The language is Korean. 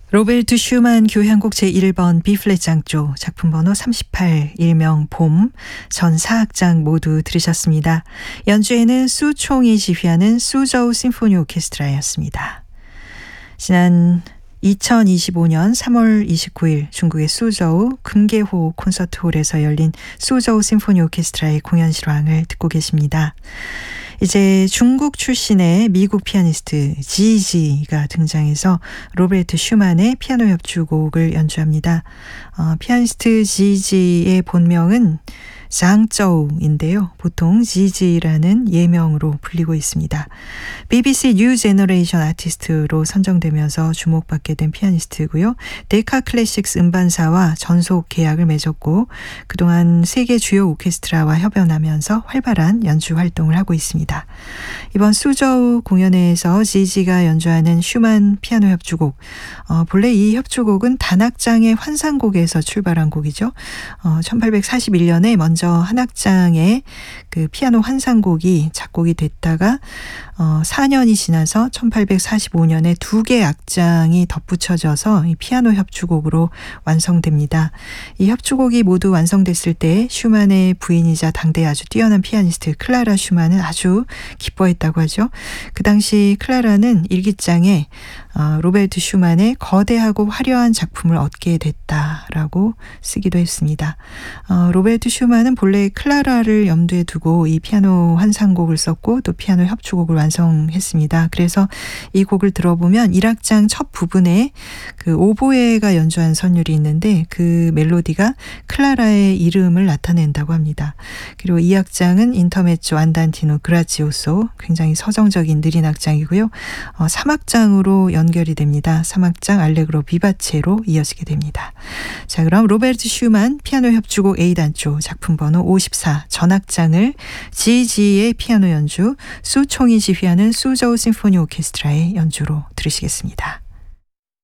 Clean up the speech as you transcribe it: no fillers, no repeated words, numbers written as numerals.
로베르트 슈만 교향곡 제1번 B플랫 장조 작품 번호 38 일명 봄 전 4악장 모두 들으셨습니다. 연주에는 수총이 지휘하는 수저우 심포니 오케스트라였습니다. 지난 2025년 3월 29일 중국의 수저우 금계호 콘서트홀에서 열린 수저우 심포니 오케스트라의 공연 실황을 듣고 계십니다. 이제 중국 출신의 미국 피아니스트 지지가 등장해서 로베르트 슈만의 피아노 협주곡을 연주합니다. 피아니스트 지지의 본명은 장저우인데요. 보통 지지라는 예명으로 불리고 있습니다. BBC 뉴 제너레이션 아티스트로 선정되면서 주목받게 된 피아니스트고요. 데카 클래식스 음반사와 전속 계약을 맺었고 그동안 세계 주요 오케스트라와 협연하면서 활발한 연주 활동을 하고 있습니다. 이번 수저우 공연에서 지지가 연주하는 슈만 피아노 협주곡, 본래 이 협주곡은 단악장의 환상곡에서 출발한 곡이죠. 1841년에 먼저 한 악장의 그 피아노 환상곡이 작곡이 됐다가 4년이 지나서 1845년에 2개 악장이 덧붙여져서 이 피아노 협주곡으로 완성됩니다. 이 협주곡이 모두 완성됐을 때 슈만의 부인이자 당대의 아주 뛰어난 피아니스트 클라라 슈만은 아주 기뻐했다고 하죠. 그 당시 클라라는 일기장에 로베르트 슈만의 거대하고 화려한 작품을 얻게 됐다라고 쓰기도 했습니다. 로베르트 슈만은 본래 클라라를 염두에 두고 이 피아노 환상곡을 썼고 또 피아노 협주곡을 완성했습니다. 그래서 이 곡을 들어보면 1악장 첫 부분에 그 오보에가 연주한 선율이 있는데 그 멜로디가 클라라의 이름을 나타낸다고 합니다. 그리고 2악장은 인터메조 안단티노 그라지오소, 굉장히 서정적인 느린 악장이고요. 3악장으로 연결이 됩니다. 3악장 알레그로 비바체로 이어지게 됩니다. 자, 그럼 로베르트 슈만 피아노 협주곡 A단조 작품 번호 54 전악장을 지지의 피아노 연주, 수총이 지휘하는 수저우 심포니 오케스트라의 연주로 들으시겠습니다.